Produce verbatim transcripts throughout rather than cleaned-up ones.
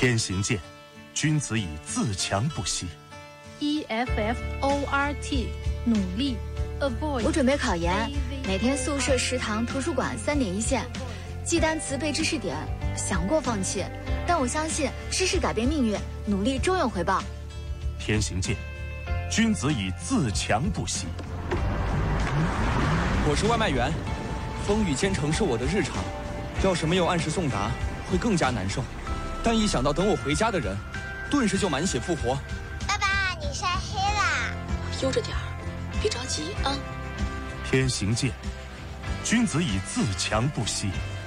天行健，君子以自强不息。 E F F O R T 努力 avoid。 我准备考研，每天宿舍、食堂、图书馆三点一线，记单词、背知识点。想过放弃，但我相信知识改变命运，努力终有回报。 天行健，君子以自强不息。 我是外卖员，风雨兼程是我的日常，要是没有按时送达，会更加难受。但一想到等我回家的人，顿时就满血复活。 爸爸，你晒黑了， 悠着点儿，别着急啊。 天行健，君子以自强不息。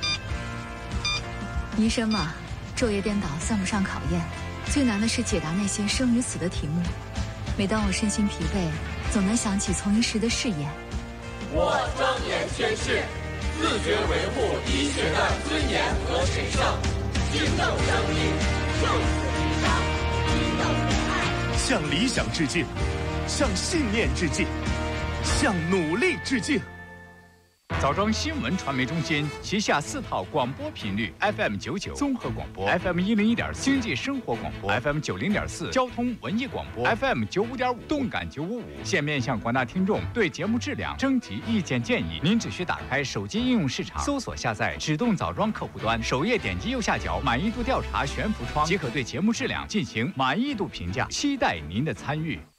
医生嘛，昼夜颠倒算不上考验，最难的是解答那些生与死的题目。每当我身心疲惫，总能想起从医时的誓言。 我庄严宣誓，自觉维护医学的尊严和神圣，敬重生命，就此一生，以等为爱。 向理想致敬，向信念致敬，向努力致敬。 枣庄新闻传媒中心旗下四套广播频率 F M 九九综合广播 ，F M 一零一点四经济生活广播 ，F M 九零点四交通文艺广播 ，F M 九五点五动感九五五，现面向广大听众对节目质量征集意见建议。您只需打开手机应用市场，搜索下载指动枣庄客户端，首页点击右下角满意度调查悬浮窗，即可对节目质量进行满意度评价。期待您的参与。